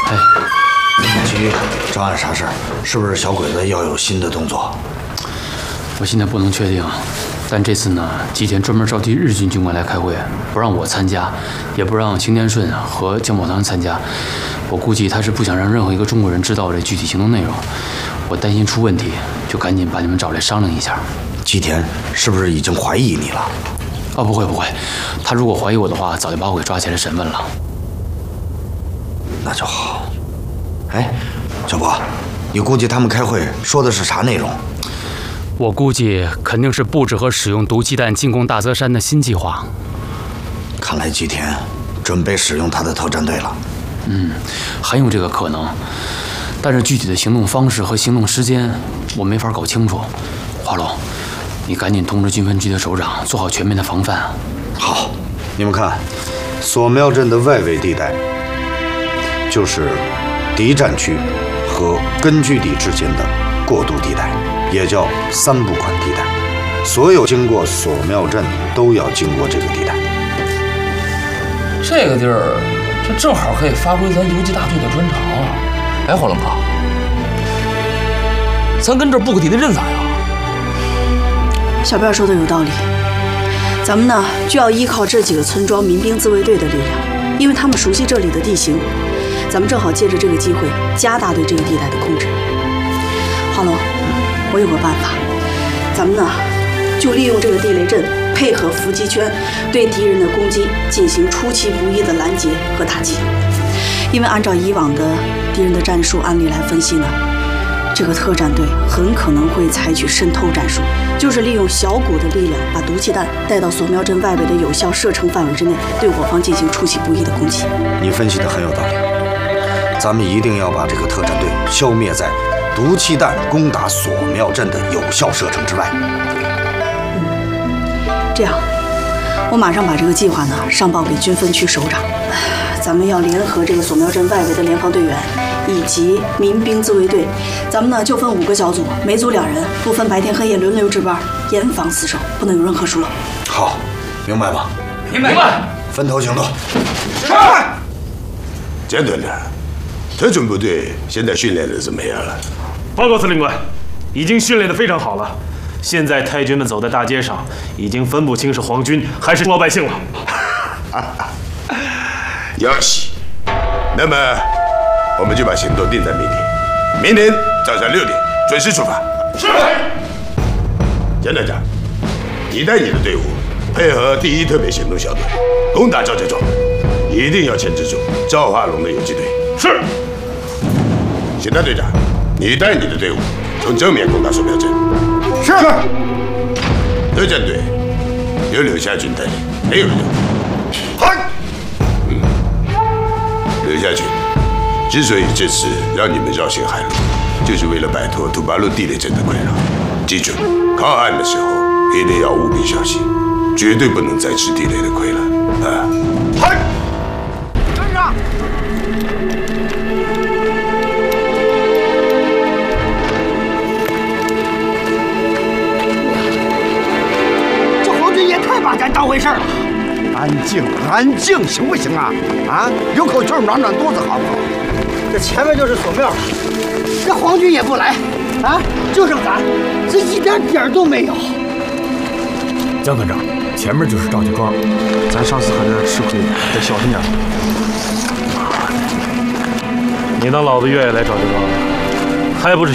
哎， 至于张案啥事儿？是不是小鬼子要有新的动作？ 我现在不能确定，但这次呢，吉田专门召集日军军官来开会，不让我参加，也不让邢天顺和江宝堂参加。我估计他是不想让任何一个中国人知道这具体行动内容。我担心出问题，就赶紧把你们找来商量一下。 吉田是不是已经怀疑你了？ 哦，不会，他如果怀疑我的话，早就把我给抓起来审问了。 那就好。哎，小波，你估计他们开会说的是啥内容？ 我估计肯定是布置和使用毒气弹进攻大泽山的新计划。 看来吉田准备使用他的特战队了。 很有这个可能，但是具体的行动方式和行动时间我没法搞清楚。华龙，你赶紧通知军分局的首长做好全面的防范啊！ 好，你们看，锁庙镇的外围地带就是敌占区和根据地之间的过渡地带，也叫三不管地带。所有经过锁庙镇都要经过这个地带。 这个地儿，这正好可以发挥咱游击大队的专长啊！哎，火龙哥，咱跟这儿布个地雷阵咋样？ 小辫说的有道理，咱们呢就要依靠这几个村庄民兵自卫队的力量，因为他们熟悉这里的地形。咱们正好借着这个机会加大对这个地带的控制。华龙，我有个办法，咱们呢就利用这个地雷阵，配合伏击圈，对敌人的攻击进行出其不意的拦截和打击。因为按照以往的敌人的战术案例来分析呢，这个特战队很可能会采取渗透战术，就是利用小股的力量把毒气弹带到锁庙镇外围的有效射程范围之内，对我方进行出其不意的攻击。 你分析的很有道理，咱们一定要把这个特战队消灭在毒气弹攻打锁庙镇的有效射程之外。 这样，我马上把这个计划呢上报给军分区首长。咱们要联合这个锁庙镇外围的联防队员以及民兵自卫队，咱们呢就分5个小组，每组2人，不分白天黑夜，轮流值班，严防死守，不能有任何疏漏。 好，明白吗？ 明白。 分头行动。 是。简短的，特种部队现在训练的怎么样了？ 报告司令官，已经训练得非常好了。现在太军们走在大街上，已经分不清是皇军还是老百姓了。 よし，那么我们就把行动定在明天早上6点准时出发。 是。 蒋队长，你带你的队伍配合第1特别行动小队攻打赵家庄，一定要牵制住赵化龙的游击队。 是。 邢大队长，你带你的队伍从正面攻打锁庙镇。 是。 特战队由柳夏军带领，没有任务。 嗨。 柳夏军之所以这次让你们绕行海路，就是为了摆脱土八路地雷阵的困扰。记住，靠岸的时候一定要务必小心，绝对不能再吃地雷的亏了啊！嗨，跟上！ 这皇军也太把咱当回事了。安静，行不行啊？啊，有口气暖暖肚子好不好？这前面就是锁庙了，这皇军也不来，啊，就剩咱，这一点底儿都没有。 江团长，前面就是赵家庄，咱上次还在这吃亏，得小心点。 你当老子愿意来赵家庄，还不是